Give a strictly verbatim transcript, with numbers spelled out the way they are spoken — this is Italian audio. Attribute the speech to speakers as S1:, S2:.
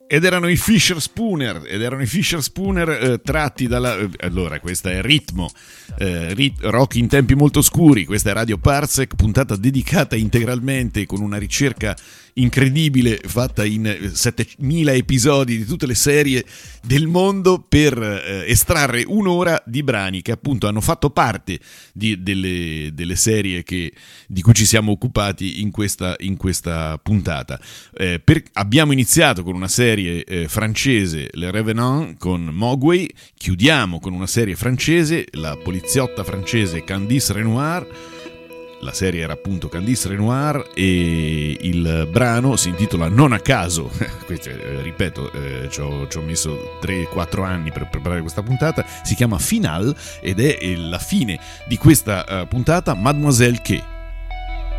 S1: Ed erano i Fisher Spooner, ed erano i Fisher Spooner eh, tratti dalla... Eh, allora, questa è Ritmo, eh, rit- rock in tempi molto oscuri, questa è Radio Parsec, puntata dedicata integralmente con una ricerca incredibile fatta in settemila episodi di tutte le serie del mondo per eh, estrarre un'ora di brani che appunto hanno fatto parte di, delle, delle serie che, di cui ci siamo occupati in questa, in questa puntata. Eh, per, abbiamo iniziato con una serie eh, francese, Le Revenant, con Mogwai, chiudiamo con una serie francese, la poliziotta francese Candice Renoir. La serie era appunto Candice Renoir e il brano si intitola Non a caso. Ripeto, eh, ci ho, ci ho messo tre quattro anni per preparare questa puntata. Si chiama Final ed è la fine di questa uh, puntata, Mademoiselle K.